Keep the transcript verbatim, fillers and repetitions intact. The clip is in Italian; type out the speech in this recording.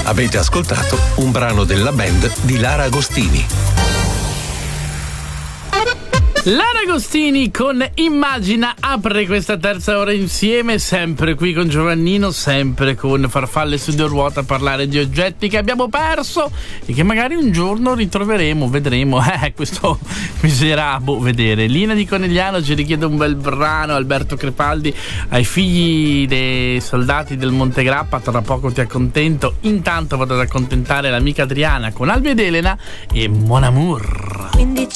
Avete ascoltato un brano della band di Lara Agostini. Lara Agostini con Immagina apre questa terza ora insieme, sempre qui con Giovannino, sempre con Farfalle Studio Ruota, a parlare di oggetti che abbiamo perso e che magari un giorno ritroveremo, vedremo. Eh, questo bisognerà boh, vedere. Lina di Conegliano ci richiede un bel brano, Alberto Crepaldi, ai figli dei soldati del Monte Grappa, tra poco ti accontento. Intanto vado ad accontentare l'amica Adriana con Albi ed Elena e Mon Amour. Quindi